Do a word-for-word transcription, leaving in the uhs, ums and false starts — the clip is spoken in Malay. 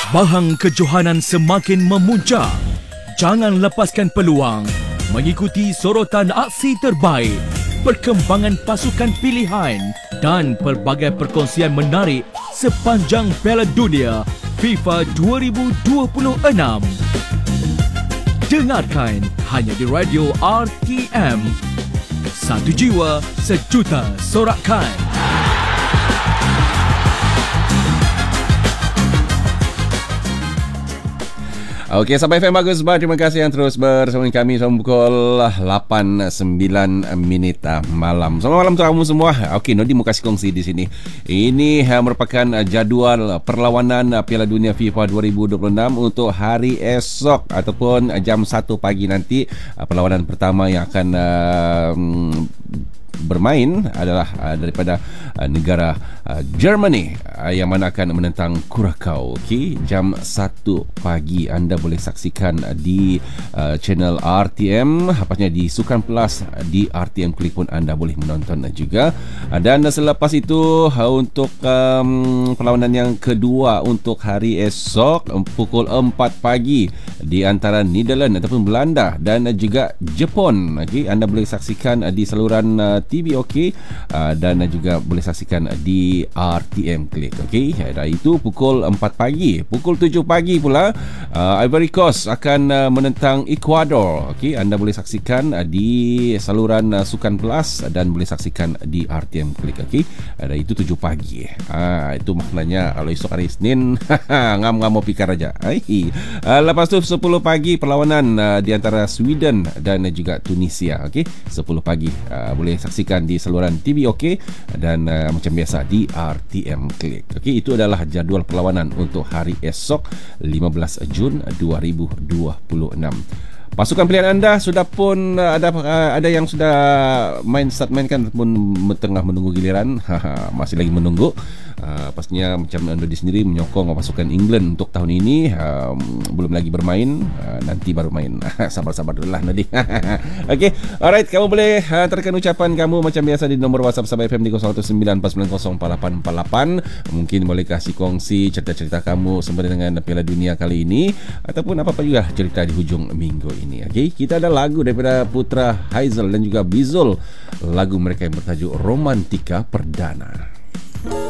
Bahang kejohanan semakin memuncak. Jangan lepaskan peluang mengikuti sorotan aksi terbaik, perkembangan pasukan pilihan dan pelbagai perkongsian menarik sepanjang Piala Dunia FIFA dua ribu dua puluh enam. Dengarkan hanya di Radio R T M. Satu jiwa, sejuta sorakan. Okey, sampai F M bagus bah. Terima kasih yang terus bersama kami sampai pukul lapan sembilan minit malam. Selamat malam untuk kamu semua. Okey, Nodi mau kasih kongsi di sini. Ini merupakan jadual perlawanan Piala Dunia FIFA dua ribu dua puluh enam untuk hari esok ataupun jam satu pagi nanti. Perlawanan pertama yang akan uh, bermain adalah uh, daripada uh, negara uh, Germany uh, yang mana akan menentang Curacao. Okey, jam satu pagi anda boleh saksikan uh, di uh, channel R T M, apasnya di Sukan Plus di R T M Klik pun anda boleh menonton juga. Uh, dan selepas itu uh, untuk um, perlawanan yang kedua untuk hari esok um, pukul empat pagi di antara Netherlands ataupun Belanda dan uh, juga Jepun. Okey, anda boleh saksikan uh, di saluran uh, T V okey, uh, dan juga boleh saksikan di R T M Klik. Okey, dan itu pukul empat pagi. Pukul tujuh pagi pula uh, Ivory Coast akan uh, menentang Ecuador. Okey, anda boleh saksikan uh, di saluran uh, Sukan Plus dan boleh saksikan di R T M Klik. Okey, dan itu tujuh pagi. Ah, itu maknanya kalau esok hari Isnin ngam-ngam mau pikir aja. Hai. Uh, lepas tu sepuluh pagi perlawanan uh, di antara Sweden dan juga Tunisia. Okey, sepuluh pagi uh, boleh saksikan di saluran T V okey, dan uh, macam biasa di R T M Klik. Okey, itu adalah jadual perlawanan untuk hari esok lima belas Jun dua ribu dua puluh enam. Pasukan pilihan anda sudah pun uh, ada uh, ada yang sudah main start main kan pun tengah menunggu giliran. Masih lagi menunggu. Uh, pastinya macam anda di sendiri menyokong pasukan England untuk tahun ini, um, belum lagi bermain, uh, nanti baru main. Sabar-sabar dulu lah nanti. Okey, alright, kamu boleh uh, hantarkan ucapan kamu macam biasa di nombor WhatsApp Sabah F M di kosong satu sembilan empat sembilan kosong empat lapan empat lapan. Mungkin boleh kasih kongsi cerita-cerita kamu sembari dengan Piala Dunia kali ini ataupun apa-apa juga cerita di hujung minggu ini. Okey, kita ada lagu daripada Putra Haizal dan juga Bizul. Lagu mereka yang bertajuk Romantika Perdana.